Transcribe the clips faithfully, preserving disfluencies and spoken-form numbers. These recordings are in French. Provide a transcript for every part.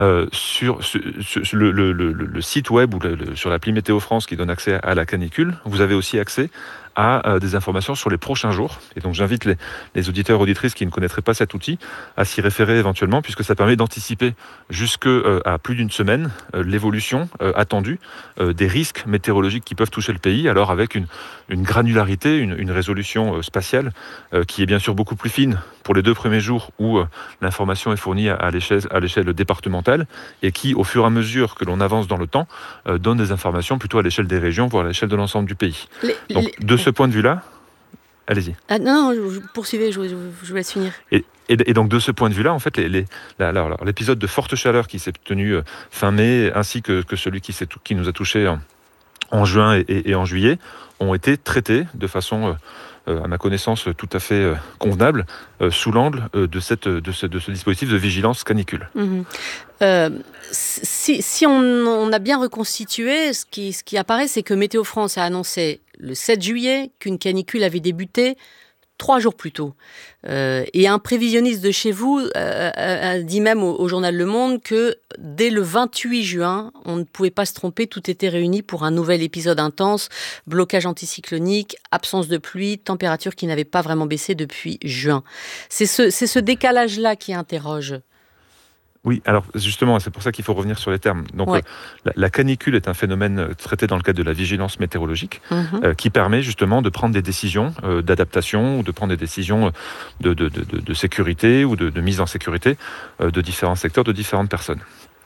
Euh, sur, sur- sur le, le- le- le site web ou le- le- sur l'appli Météo France qui donne accès à la canicule, vous avez aussi accès à euh, des informations sur les prochains jours. Et donc j'invite les, les auditeurs et auditrices qui ne connaîtraient pas cet outil à s'y référer éventuellement, puisque ça permet d'anticiper jusque euh, à plus d'une semaine euh, l'évolution euh, attendue euh, des risques météorologiques qui peuvent toucher le pays, alors avec une, une granularité, une, une résolution euh, spatiale euh, qui est bien sûr beaucoup plus fine pour les deux premiers jours où euh, l'information est fournie à, à l'échelle, à l'échelle départementale et qui, au fur et à mesure que l'on avance dans le temps, euh, donne des informations plutôt à l'échelle des régions, voire à l'échelle de l'ensemble du pays. Les, Donc, les... de Oui. ce point de vue-là, allez-y. Ah, non, non, je- je- poursuivez, je, je, je vous laisse finir. Et, et, et donc, de ce point de vue-là, en fait, les, les, la- alors, alors, l'épisode de forte chaleur qui s'est tenu euh, fin mai, ainsi que, que celui qui, s'est, qui nous a touchés en, en juin et, et, et en juillet, ont été traités de façon, euh, euh, à ma connaissance, tout à fait euh, convenable, euh, sous l'angle euh, de, cette, de, ce, de ce dispositif de vigilance canicule. Mhm. Euh, si si on, on a bien reconstitué, ce qui, ce qui apparaît, c'est que Météo France a annoncé le sept juillet qu'une canicule avait débuté trois jours plus tôt. Euh, et un prévisionniste de chez vous euh, a, a dit même au, au journal Le Monde que dès le vingt-huit juin, on ne pouvait pas se tromper, tout était réuni pour un nouvel épisode intense, blocage anticyclonique, absence de pluie, température qui n'avait pas vraiment baissé depuis juin. C'est ce, c'est ce décalage-là qui interroge. Oui, alors justement, c'est pour ça qu'il faut revenir sur les termes. Donc, Ouais. euh, la, la canicule est un phénomène euh, traité dans le cadre de la vigilance météorologique, Mmh. euh, qui permet justement de prendre des décisions euh, d'adaptation ou de prendre des décisions euh, de, de, de, de sécurité ou de, de mise en sécurité euh, de différents secteurs, de différentes personnes.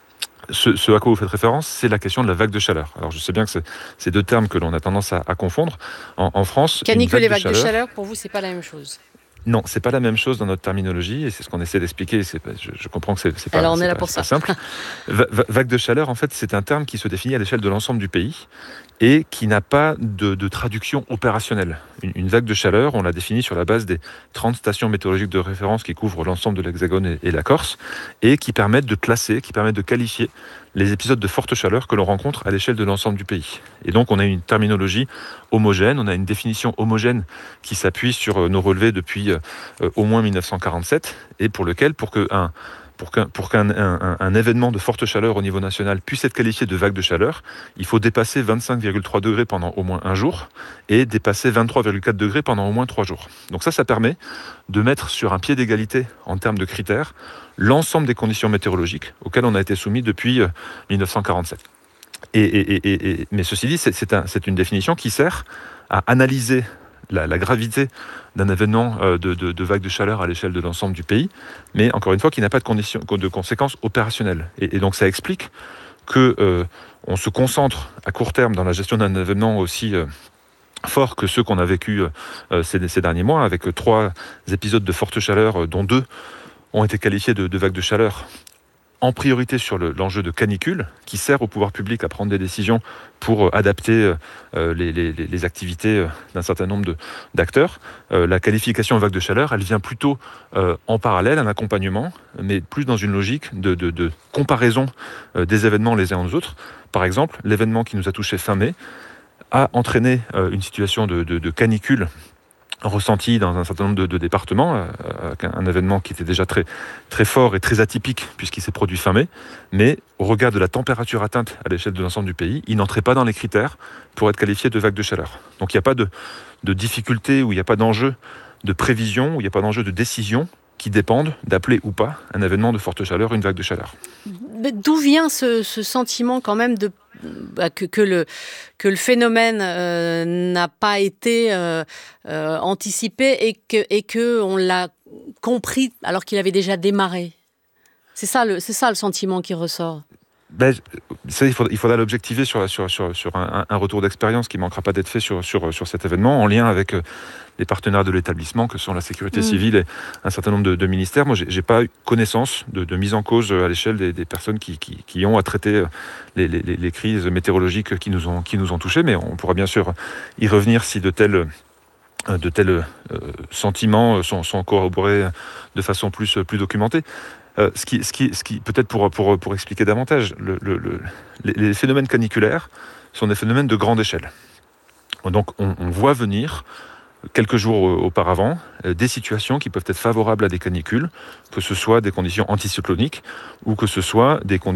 Ce, ce à quoi vous faites référence, c'est la question de la vague de chaleur. Alors, je sais bien que c'est, c'est deux termes que l'on a tendance à, à confondre. En, en France, Canicule et vague vague de de chaleur, chaleur, pour vous, c'est pas la même chose. non, c'est pas la même chose dans notre terminologie et c'est ce qu'on essaie d'expliquer. C'est, je, je comprends que c'est, c'est pas, Alors, on c'est est là pas, pour c'est ça. pas simple. Va- va- vague de chaleur, en fait, c'est un terme qui se définit à l'échelle de l'ensemble du pays et qui n'a pas de, de traduction opérationnelle. Une, une vague de chaleur, on l'a définie sur la base des trente stations météorologiques de référence qui couvrent l'ensemble de l'Hexagone et, et la Corse et qui permettent de classer, qui permettent de qualifier les épisodes de forte chaleur que l'on rencontre à l'échelle de l'ensemble du pays. Et donc, on a une terminologie homogène, on a une définition homogène qui s'appuie sur euh, nos relevés depuis euh, au moins mille neuf cent quarante-sept et pour lequel, pour que un Pour qu'un, pour qu'un un, un événement de forte chaleur au niveau national puisse être qualifié de vague de chaleur, il faut dépasser vingt-cinq virgule trois degrés pendant au moins un jour et dépasser vingt-trois virgule quatre degrés pendant au moins trois jours. Donc ça, ça permet de mettre sur un pied d'égalité en termes de critères l'ensemble des conditions météorologiques auxquelles on a été soumis depuis euh, mille neuf cent quarante-sept. Et, et, et, et, mais ceci dit, c'est, c'est, un, c'est une définition qui sert à analyser la, la gravité d'un événement euh, de, de, de vague de chaleur à l'échelle de l'ensemble du pays, mais encore une fois, qui n'a pas de, condition, de conséquences opérationnelles. Et, et donc ça explique que euh, on se concentre à court terme dans la gestion d'un événement aussi euh, fort que ceux qu'on a vécu euh, ces, ces derniers mois, avec trois épisodes de forte chaleur, euh, dont deux ont été qualifiés de, de vagues de chaleur, en priorité sur le, l'enjeu de canicule, qui sert au pouvoir public à prendre des décisions pour euh, adapter euh, les, les, les activités euh, d'un certain nombre de, d'acteurs. Euh, la qualification en vague de chaleur, elle vient plutôt euh, en parallèle, un accompagnement, mais plus dans une logique de, de, de comparaison euh, des événements les uns aux autres. Par exemple, l'événement qui nous a touché fin mai a entraîné euh, une situation de, de, de canicule ressenti dans un certain nombre de, de départements, euh, avec un, un événement qui était déjà très, très fort et très atypique puisqu'il s'est produit fin mai, mais au regard de la température atteinte à l'échelle de l'ensemble du pays, il n'entrait pas dans les critères pour être qualifié de vague de chaleur. Donc il n'y a pas de, de difficulté ou il n'y a pas d'enjeu de prévision ou il n'y a pas d'enjeu de décision qui dépendent d'appeler ou pas un événement de forte chaleur une vague de chaleur. Mais d'où vient ce, ce sentiment quand même de bah, que, que le que le phénomène euh, n'a pas été euh, euh, anticipé et que et que on l'a compris alors qu'il avait déjà démarré. C'est ça le c'est ça le sentiment qui ressort. Ben, ça, il, faudra, il faudra l'objectiver sur, sur, sur, sur un, un retour d'expérience qui ne manquera pas d'être fait sur, sur, sur cet événement, en lien avec les partenaires de l'établissement, que sont la sécurité mmh. civile et un certain nombre de, de ministères. Moi, je n'ai pas eu connaissance de, de mise en cause à l'échelle des, des personnes qui, qui, qui ont à traiter les, les, les crises météorologiques qui nous, ont, qui nous ont touchés, mais on pourra bien sûr y revenir si de tels... de tels euh, sentiments sont, sont corroborés de façon plus, plus documentée. Euh, ce, qui, ce, qui, ce qui, peut-être pour, pour, pour expliquer davantage, le, le, le, les, les phénomènes caniculaires sont des phénomènes de grande échelle. Donc on, on voit venir quelques jours auparavant, des situations qui peuvent être favorables à des canicules, que ce soit des conditions anticycloniques ou que ce soit des conditions